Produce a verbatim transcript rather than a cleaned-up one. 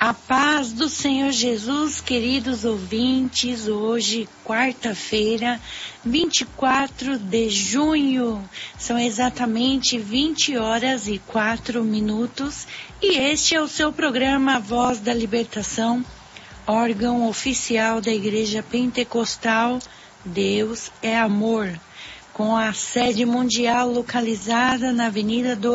A paz do Senhor Jesus, queridos ouvintes, hoje, quarta-feira, vinte e quatro de junho, são exatamente vinte horas e quatro minutos, e este é o seu programa Voz da Libertação, órgão oficial da Igreja Pentecostal Deus é Amor, com a sede mundial localizada na Avenida do